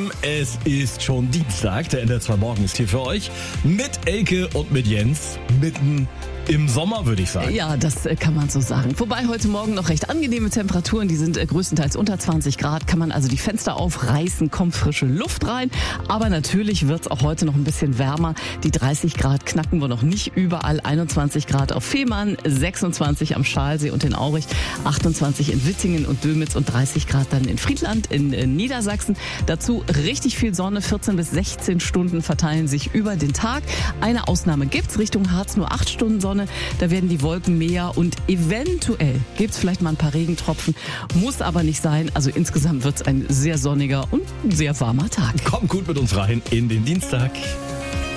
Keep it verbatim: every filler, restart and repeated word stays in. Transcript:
Lieben, es ist schon Dienstag. Der N D R zwei Morgen ist hier für euch mit Elke und mit Jens. Mitten im Sommer, würde ich sagen. Ja, das äh, kann man so sagen. Wobei heute Morgen noch recht angenehme Temperaturen, die sind äh, größtenteils unter zwanzig Grad, kann man also die Fenster aufreißen, kommt frische Luft rein. Aber natürlich wird es auch heute noch ein bisschen wärmer. Die dreißig Grad knacken wir noch nicht überall. einundzwanzig Grad auf Fehmarn, sechsundzwanzig am Schalsee und in Aurich, achtundzwanzig in Wittingen und Dömitz und dreißig Grad dann in Friedland in äh, Niedersachsen. Dazu richtig viel Sonne, vierzehn bis sechzehn Stunden verteilen sich über den Tag. Eine Ausnahme gibt's, Richtung Harz nur acht Stunden Sonne. Da werden die Wolken mehr und eventuell gibt es vielleicht mal ein paar Regentropfen. Muss aber nicht sein. Also insgesamt wird es ein sehr sonniger und sehr warmer Tag. Kommt gut mit uns rein in den Dienstag.